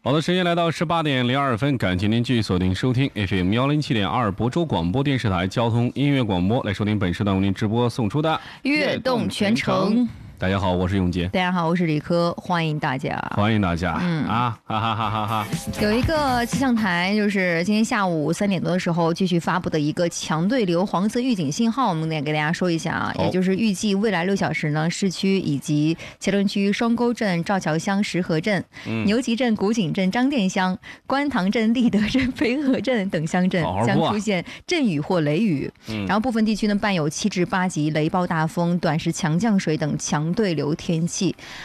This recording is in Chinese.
好的，时间来到18点02分，感谢您继续锁定收听 FM 107.2亳州广播电视台交通音乐广播，来收听本时段为您直播送出的悦动全程。 大家好，我是永杰。 大家好，我是李科，欢迎大家。 欢迎大家。哈哈哈哈哈。 有一个气象台，就是今天下午3点多的时候继续发布的一个强对流黄色预警信号，我们得给大家说一下啊，也就是预计未来6小时呢，市区以及茄屯区双沟镇、赵桥乡石河镇、牛集镇、古井镇、张店乡、观塘镇、立德镇、培河镇等乡镇将出现阵雨或雷雨，然后部分地区呢伴有7至8级雷暴大风、短时强降水等强对流天气。